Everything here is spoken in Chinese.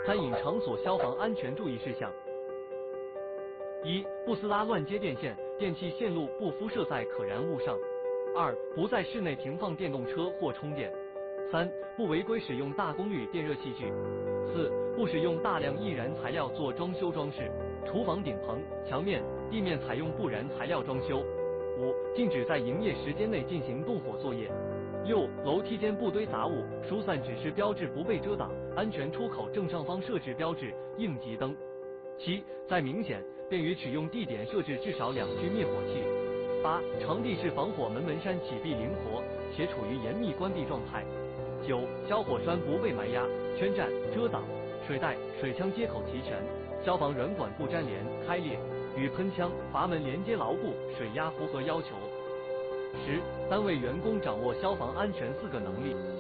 餐饮场所消防安全注意事项：一、不撕拉乱接电线，电器线路不敷设在可燃物上；二、不在室内停放电动车或充电；三、不违规使用大功率电热器具；四、不使用大量易燃材料做装修装饰，厨房顶棚、墙面、地面采用不燃材料装修；五、禁止在营业时间内进行动火作业；六、楼梯间不堆杂物，疏散指示标志不被遮挡，安全出口正上方设置标志、应急灯；七、在明显便于取用地点设置至少2具灭火器；八、场地是防火门扇启闭灵活且处于严密关闭状态；九、消火栓不被埋压、圈占、遮挡，水袋、水枪接口齐全，消防软管不粘连、开裂，与喷枪、阀门连接牢固，水压符合要求。10、单位员工掌握消防安全4个能力。